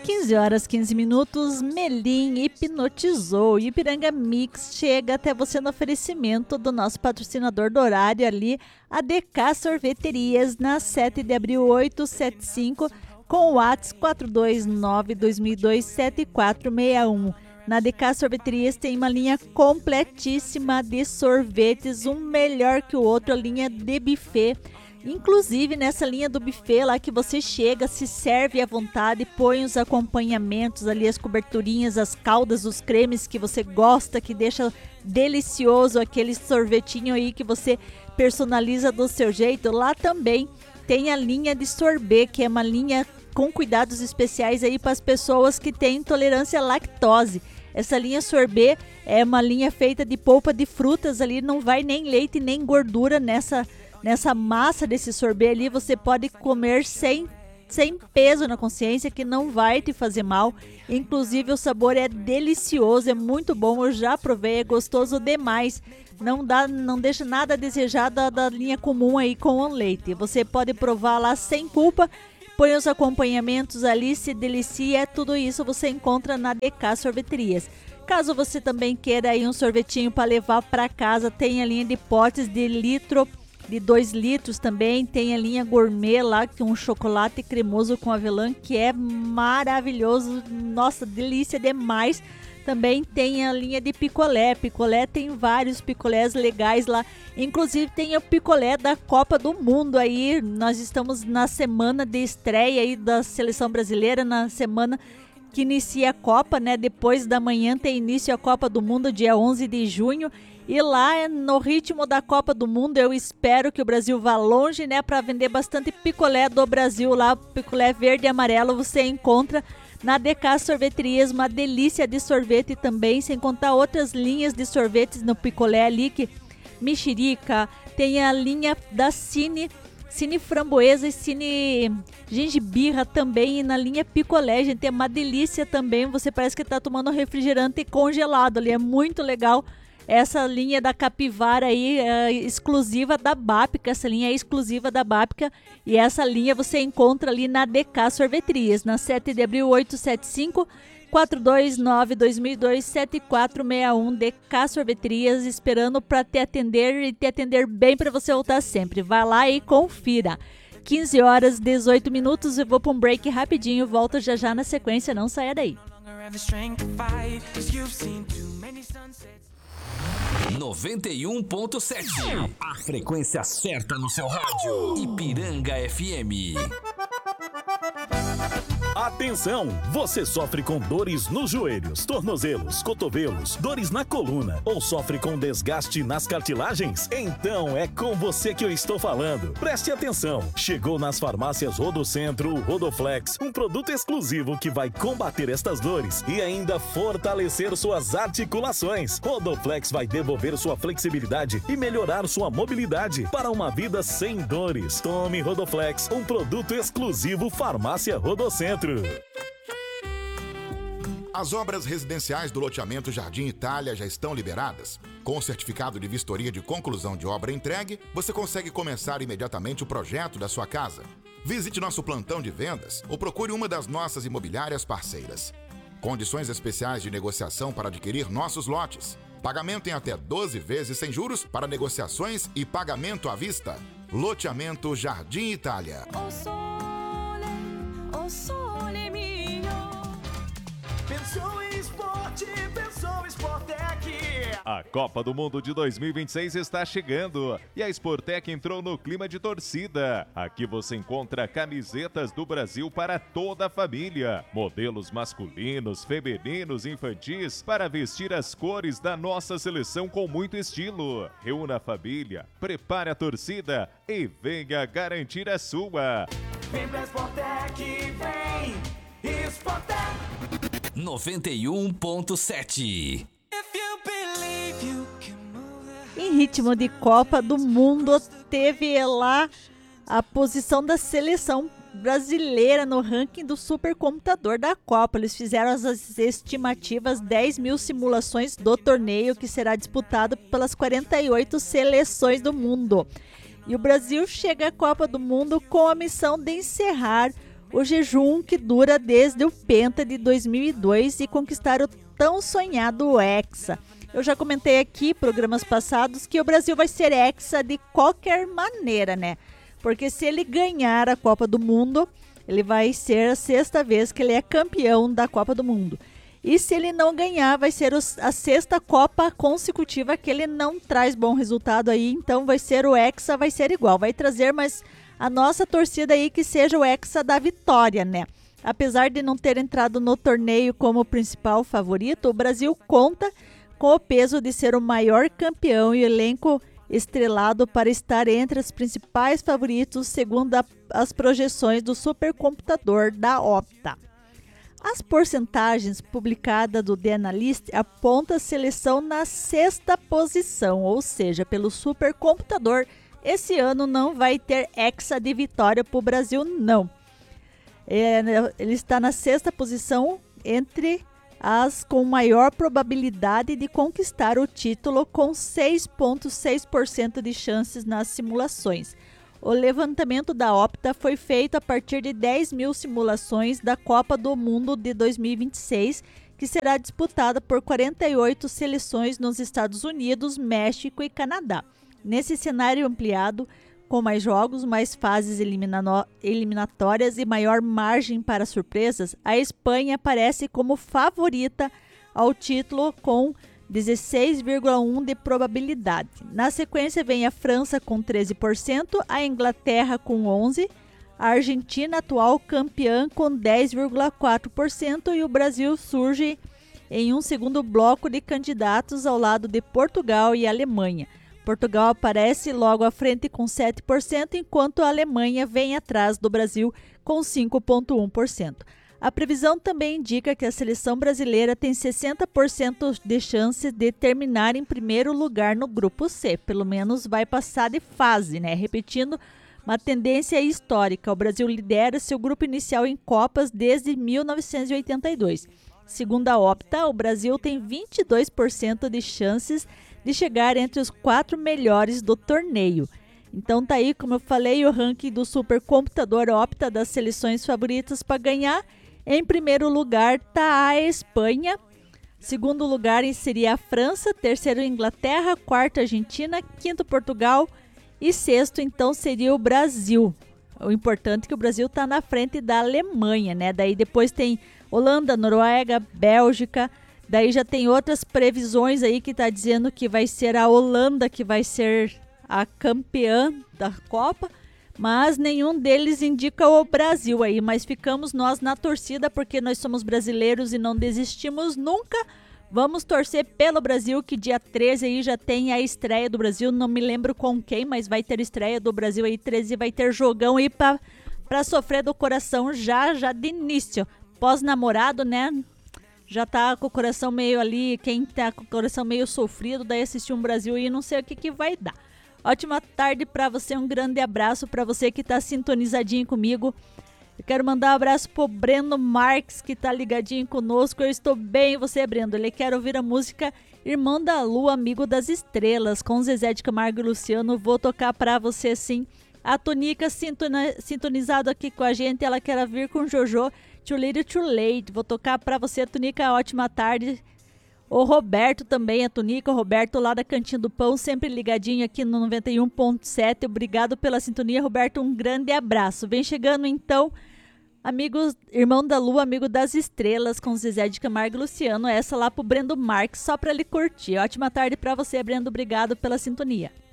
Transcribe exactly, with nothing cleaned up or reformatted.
quinze horas, quinze minutos, Melim hipnotizou. Ipiranga Mix chega até você no oferecimento do nosso patrocinador do horário ali, a D K Sorveterias, na sete de abril oitocentos e setenta e cinco, com o WhatsApp quatro dois nove, dois mil e dois, sete quatro seis um. Na D K Sorveterias tem uma linha completíssima de sorvetes, um melhor que o outro, a linha de buffet. Inclusive nessa linha do buffet lá que você chega, se serve à vontade, põe os acompanhamentos ali, as coberturinhas, as caldas, os cremes que você gosta, que deixa delicioso aquele sorvetinho aí que você personaliza do seu jeito. Lá também tem a linha de sorbet, que é uma linha com cuidados especiais aí para as pessoas que têm intolerância à lactose. Essa linha sorbet é uma linha feita de polpa de frutas ali, não vai nem leite nem gordura nessa Nessa massa desse sorbet ali, você pode comer sem, sem peso na consciência, que não vai te fazer mal. Inclusive o sabor é delicioso, é muito bom, eu já provei, é gostoso demais. Não, dá, não deixa nada a desejar da, da linha comum aí com o leite. Você pode provar lá sem culpa, põe os acompanhamentos ali, se delicia, tudo isso você encontra na D K Sorveterias. Caso você também queira aí um sorvetinho para levar para casa, tem a linha de potes de litro, de dois litros também, tem a linha gourmet lá, que é um chocolate cremoso com avelã, que é maravilhoso, nossa, delícia demais. Também tem a linha de picolé, picolé tem vários picolés legais lá, inclusive tem o picolé da Copa do Mundo aí, nós estamos na semana de estreia aí da seleção brasileira, na semana que inicia a Copa, né? Depois da manhã tem início a Copa do Mundo, dia onze de junho. E lá, no ritmo da Copa do Mundo, eu espero que o Brasil vá longe, né? Para vender bastante picolé do Brasil lá, picolé verde e amarelo, você encontra na D K Sorveterias, uma delícia de sorvete também, sem contar outras linhas de sorvetes no picolé ali, que mexerica, tem a linha da Cine, Cine Framboesa e Cine Gengibirra também, e na linha picolé, gente, é uma delícia também, você parece que está tomando refrigerante congelado ali, é muito legal. Essa linha da capivara aí é exclusiva da Bápica, essa linha é exclusiva da Bápica, e essa linha você encontra ali na D K Sorveterias, na sete de abril oitocentos e setenta e cinco, quatro dois nove, dois mil e dois, sete quatro seis um. D K Sorveterias, esperando para te atender e te atender bem para você voltar sempre. Vai lá e confira. quinze horas, dezoito minutos, eu vou para um break rapidinho, volto já já na sequência, não saia daí. noventa e um ponto sete. A frequência certa no seu rádio. Ipiranga F M. Atenção! Você sofre com dores nos joelhos, tornozelos, cotovelos, dores na coluna ou sofre com desgaste nas cartilagens? Então é com você que eu estou falando. Preste atenção! Chegou nas farmácias Rodocentro o Rodoflex, um produto exclusivo que vai combater estas dores e ainda fortalecer suas articulações. Rodoflex vai devolver sua flexibilidade e melhorar sua mobilidade para uma vida sem dores. Tome Rodoflex, um produto exclusivo Farmácia Rodocentro. As obras residenciais do loteamento Jardim Itália já estão liberadas. Com o certificado de vistoria de conclusão de obra entregue, você consegue começar imediatamente o projeto da sua casa. Visite nosso plantão de vendas ou procure uma das nossas imobiliárias parceiras. Condições especiais de negociação para adquirir nossos lotes. Pagamento em até doze vezes sem juros para negociações e pagamento à vista. Loteamento Jardim Itália. O sole, o sole mio. Pensou em esporte, pensou em Sportec. A Copa do Mundo de dois mil e vinte e seis está chegando e a Sportec entrou no clima de torcida. Aqui você encontra camisetas do Brasil para toda a família, modelos masculinos, femininos e infantis para vestir as cores da nossa seleção com muito estilo. Reúna a família, prepare a torcida e venha garantir a sua. Vem pra Sportec, vem Sportec. noventa e um ponto sete. Em ritmo de Copa do Mundo, teve lá a posição da seleção brasileira no ranking do supercomputador da Copa. Eles fizeram as estimativas dez mil simulações do torneio, que será disputado pelas quarenta e oito seleções do mundo. E o Brasil chega à Copa do Mundo com a missão de encerrar o jejum que dura desde o Penta de dois mil e dois e conquistar o tão sonhado Hexa. Eu já comentei aqui, programas passados, que o Brasil vai ser Hexa de qualquer maneira, né? Porque se ele ganhar a Copa do Mundo, ele vai ser a sexta vez que ele é campeão da Copa do Mundo. E se ele não ganhar, vai ser a sexta Copa consecutiva que ele não traz bom resultado aí. Então vai ser o Hexa, vai ser igual. Vai trazer, mas a nossa torcida aí que seja o Hexa da vitória, né? Apesar de não ter entrado no torneio como principal favorito, o Brasil conta com o peso de ser o maior campeão e elenco estrelado para estar entre os principais favoritos, segundo a, as projeções do supercomputador da Opta. As porcentagens publicadas do The Analyst apontam a seleção na sexta posição, ou seja, pelo supercomputador, esse ano não vai ter hexa de vitória para o Brasil, não. É, ele está na sexta posição entre as com maior probabilidade de conquistar o título, com seis vírgula seis por cento de chances nas simulações. O levantamento da Opta foi feito a partir de dez mil simulações da Copa do Mundo de dois mil e vinte e seis, que será disputada por quarenta e oito seleções nos Estados Unidos, México e Canadá. Nesse cenário ampliado, com mais jogos, mais fases eliminatórias e maior margem para surpresas, a Espanha aparece como favorita ao título com dezesseis vírgula um por cento de probabilidade. Na sequência vem a França com treze por cento, a Inglaterra com onze por cento, a Argentina, atual campeã, com dez vírgula quatro por cento e o Brasil surge em um segundo bloco de candidatos ao lado de Portugal e Alemanha. Portugal aparece logo à frente com sete por cento, enquanto a Alemanha vem atrás do Brasil com cinco vírgula um por cento. A previsão também indica que a seleção brasileira tem sessenta por cento de chance de terminar em primeiro lugar no grupo C, pelo menos vai passar de fase, né? Repetindo, uma tendência histórica, o Brasil lidera seu grupo inicial em Copas desde mil novecentos e oitenta e dois. Segundo a Opta, o Brasil tem vinte e dois por cento de chances de chegar entre os quatro melhores do torneio. Então tá aí, como eu falei, o ranking do supercomputador Opta das seleções favoritas para ganhar. Em primeiro lugar tá a Espanha, segundo lugar seria a França, terceiro Inglaterra, quarto Argentina, quinto Portugal e sexto então seria o Brasil. O importante é que o Brasil tá na frente da Alemanha, né? Daí depois tem Holanda, Noruega, Bélgica. Daí já tem outras previsões aí que tá dizendo que vai ser a Holanda que vai ser a campeã da Copa, mas nenhum deles indica o Brasil aí, mas ficamos nós na torcida porque nós somos brasileiros e não desistimos nunca. Vamos torcer pelo Brasil, que dia treze aí já tem a estreia do Brasil, não me lembro com quem, mas vai ter estreia do Brasil aí, treze vai ter jogão aí pra, pra sofrer do coração já, já de início. Pós-namorado, né? Já tá com o coração meio ali, quem tá com o coração meio sofrido, daí assistir um Brasil e não sei o que que vai dar. Ótima tarde pra você, um grande abraço pra você que tá sintonizadinho comigo. Eu quero mandar um abraço pro Breno Marques, que tá ligadinho conosco. Eu estou bem, você, Brendo? Ele quer ouvir a música Irmão da Lua, Amigo das Estrelas, com Zezé de Camargo e Luciano. Vou tocar pra você, sim. A Tonica sintonizado aqui com a gente, ela quer vir com Jojo, Too Little Too Late. Vou tocar pra você, Tonica, ótima tarde. O Roberto também, a Tonica, o Roberto lá da Cantinho do Pão, sempre ligadinho aqui no noventa e um ponto sete. Obrigado pela sintonia, Roberto, um grande abraço. Vem chegando então, amigos, Irmão da Lua, Amigo das Estrelas, com Zezé de Camargo e Luciano. Essa lá pro Brendo Marques, só pra ele curtir. Ótima tarde pra você, Brendo, obrigado pela sintonia.